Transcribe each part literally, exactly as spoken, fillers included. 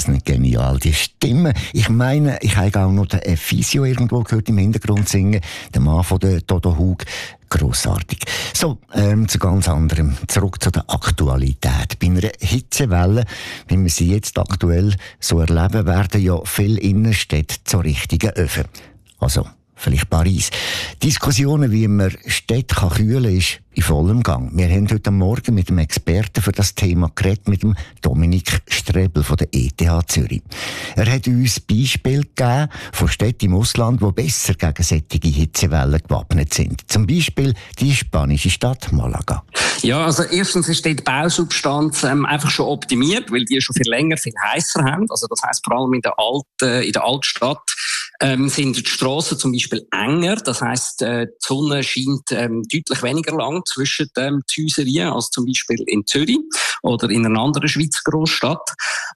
das nicht genial, die Stimme? Ich meine, ich habe auch noch den Physio irgendwo gehört im Hintergrund singen, der Mann von der Dodo Hug. Grossartig. So, ähm, zu ganz anderem. Zurück zu der Aktualität. Bei einer Hitzewelle, wie wir sie jetzt aktuell so erleben, werden ja viele Innenstädte zu richtigen Öfen. Also, vielleicht Paris. Diskussionen, wie man Städte kann kühlen kann, ist in vollem Gang. Wir haben heute Morgen mit einem Experten für das Thema geredet, mit dem Dominik Strebel von der E T H Zürich. Er hat uns Beispiele gegeben von Städten im Ausland, die besser gegen solche Hitzewellen gewappnet sind. Zum Beispiel die spanische Stadt Malaga. Ja, also erstens ist die Bausubstanz ähm, einfach schon optimiert, weil die schon viel länger, viel heißer haben. Also das heisst, vor allem in der alten, in der Altstadt ähm, sind die Strassen zum Beispiel enger. Das heisst, äh, die Sonne scheint ähm, deutlich weniger lang zwischen ähm, die Häuserien als zum Beispiel in Zürich oder in einer anderen Schweizer Großstadt.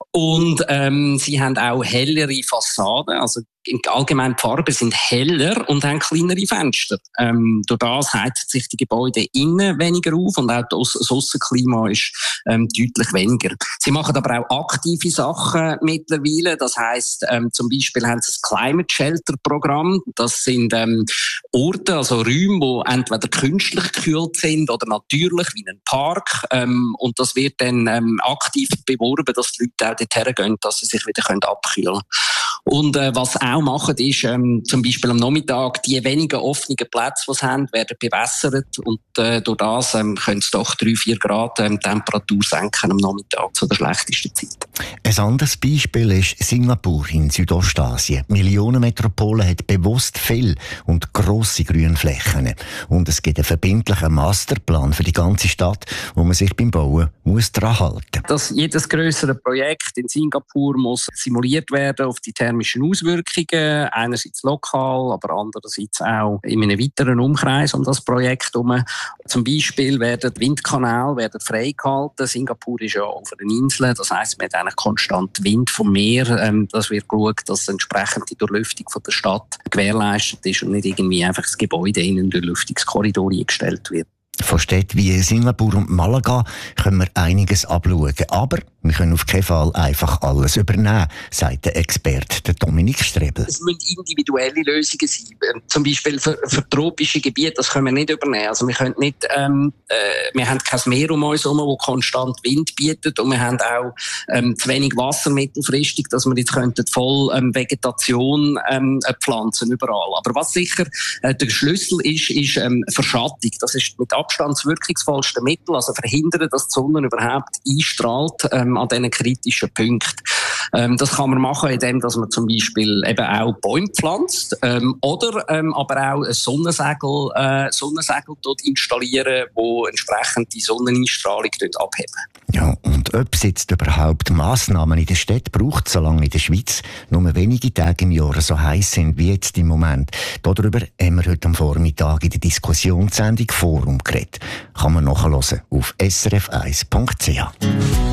Und ähm, sie haben auch hellere Fassaden, also allgemein die Farben sind heller und haben kleinere Fenster. Ähm, durch das heizen sich die Gebäude innen weniger auf und auch das Aussenklima ist ähm, deutlich weniger. Sie machen aber auch aktive Sachen mittlerweile. Das heisst, ähm, zum Beispiel haben sie das Climate Shelter Programm. Das sind ähm, Orte, also Räume, die entweder künstlich gekühlt sind oder natürlich, wie ein Park. Ähm, und das wird dann ähm, aktiv beworben, dass die Leute auch dorthin gehen, dass sie sich wieder abkühlen können. Und äh, was auch machen, ist ähm, zum Beispiel am Nachmittag die wenigen offenen Plätze, die sie haben, werden bewässert und äh, durch das ähm, können sie doch drei, vier Grad ähm, Temperatur senken am Nachmittag zu der schlechtesten Zeit. Ein anderes Beispiel ist Singapur in Südostasien. Die Millionenmetropole hat bewusst viel und grosse Grünflächen. Und es gibt einen verbindlichen Masterplan für die ganze Stadt, wo man sich beim Bauen muss dran halten. Dass jedes grössere Projekt in Singapur muss simuliert werden auf die thermischen Auswirkungen, einerseits lokal, aber andererseits auch in einem weiteren Umkreis um das Projekt herum. Zum Beispiel werden die Windkanäle werden freigehalten. Singapur ist ja auf einer Insel, das heisst, man hat eigentlich konstant Wind vom Meer. Ähm, das wird geschaut, dass entsprechend die Durchlüftung von der Stadt gewährleistet ist und nicht irgendwie einfach das Gebäude in einen Durchlüftungskorridor eingestellt wird. Von Städten wie Singapur und Malaga können wir einiges abschauen. Aber wir können auf keinen Fall einfach alles übernehmen, sagt der Experte der Dominik Strebel. Es müssen individuelle Lösungen sein. Zum Beispiel für, für tropische Gebiete, das können wir nicht übernehmen. Also wir können nicht, ähm, äh, wir haben kein Meer um uns herum, das konstant Wind bietet, und wir haben auch ähm, zu wenig Wasser mittelfristig, dass wir jetzt könnten voll ähm, Vegetation ähm, pflanzen überall. Aber was sicher äh, der Schlüssel ist, ist ähm, Verschattung. Das ist mit Abstand das wirkungsvollste Mittel, also verhindern, dass die Sonne überhaupt einstrahlt ähm, an diesen kritischen Punkten. Ähm, das kann man machen, indem dass man zum Beispiel eben auch Bäume pflanzt ähm, oder ähm, aber auch ein Sonnensegel, äh, Sonnensegel dort installieren, wo entsprechend die Sonneneinstrahlung dort abheben. Ja, und ob es jetzt überhaupt Massnahmen in der Stadt braucht, solange in der Schweiz nur wenige Tage im Jahr so heiß sind wie jetzt im Moment. Darüber haben wir heute am Vormittag in der Diskussionssendung Forum geredet. Kann man nachhören auf s r f eins punkt c h.